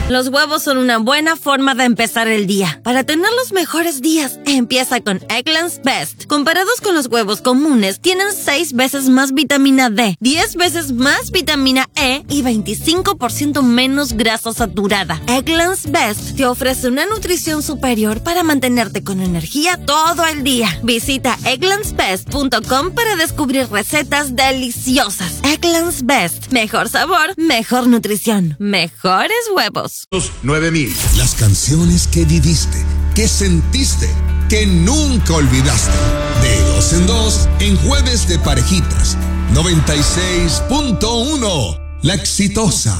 Los huevos son una buena forma de empezar el día. Para tener los mejores días, empieza con Eggland's Best. Comparados con los huevos comunes, tienen 6 veces más vitamina D, 10 veces más vitamina E y 25% menos grasa saturada. Eggland's Best te ofrece una nutrición superior para mantenerte con energía todo el día. Visita egglandsbest.com para descubrir recetas deliciosas. Eggland's Best. Mejor sabor, mejor nutrición, mejores huevos. 9000. Las canciones que viviste, que sentiste, que nunca olvidaste. De 2 en 2 en Jueves de Parejitas. 96.1. La Exitosa.